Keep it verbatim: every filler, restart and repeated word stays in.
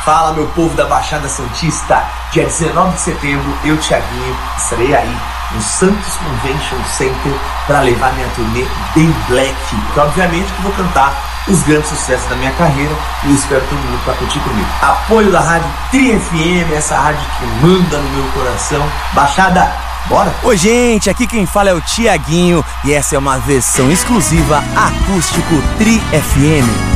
Fala, meu povo da Baixada Santista. Dia dezenove de setembro, eu, Thiaguinho, estarei aí no Santos Convention Center para levar minha turnê bem black. Que obviamente que vou cantar os grandes sucessos da minha carreira e eu espero todo mundo para curtir comigo. Apoio da Rádio Tri F M, essa rádio que manda no meu coração. Baixada, bora? Oi gente, aqui quem fala é o Thiaguinho e essa é uma versão exclusiva acústico Tri F M.